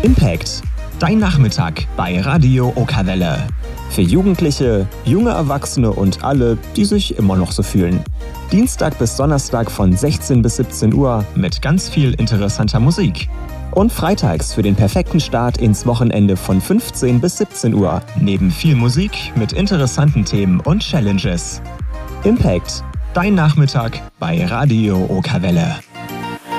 Impact, dein Nachmittag bei Radio Okawelle. Für Jugendliche, junge Erwachsene und alle, die sich immer noch so fühlen. Dienstag bis Donnerstag von 16 bis 17 Uhr mit ganz viel interessanter Musik. Und freitags für den perfekten Start ins Wochenende von 15 bis 17 Uhr, neben viel Musik mit interessanten Themen und Challenges. Impact, dein Nachmittag bei Radio Okawelle.